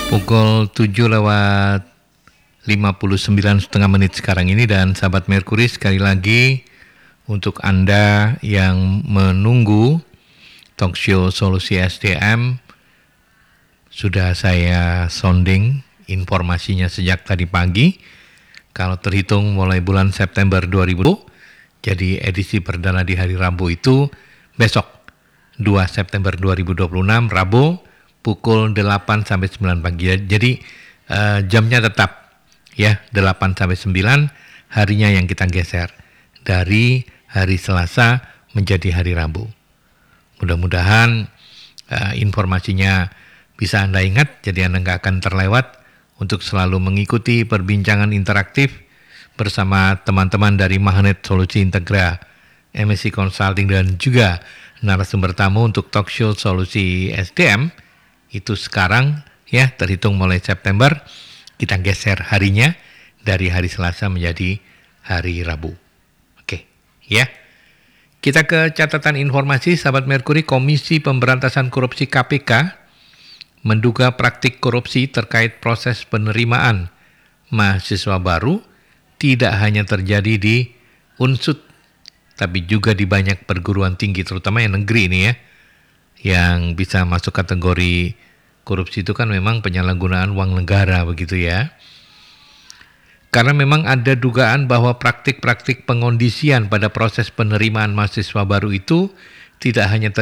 Pukul 7:59 sekarang ini, dan sahabat Merkuri, sekali lagi untuk Anda yang menunggu Talkshow Solusi SDM, sudah saya sounding informasinya sejak tadi pagi. Kalau terhitung mulai bulan September 2020, jadi edisi perdana di hari Rabu itu besok 2 September 2026 Rabu pukul 8 sampai 9 pagi. Jadi jamnya tetap ya 8 sampai 9, harinya yang kita geser dari hari Selasa menjadi hari Rabu. Mudah-mudahan informasinya bisa Anda ingat, jadi Anda nggak akan terlewat untuk selalu mengikuti perbincangan interaktif bersama teman-teman dari Magnet Solusi Integra, MSC Consulting, dan juga narasumber tamu untuk Talkshow Solusi SDM. Itu sekarang ya, terhitung mulai September, kita geser harinya dari hari Selasa menjadi hari Rabu. Oke, ya. Kita ke catatan informasi, sahabat Merkuri. Komisi Pemberantasan Korupsi KPK menduga praktik korupsi terkait proses penerimaan mahasiswa baru tidak hanya terjadi di Unsud, tapi juga di banyak perguruan tinggi, terutama yang negeri ini ya, yang bisa masuk kategori korupsi itu kan memang penyalahgunaan uang negara begitu ya. Karena memang ada dugaan bahwa praktik-praktik pengondisian pada proses penerimaan mahasiswa baru itu tidak hanya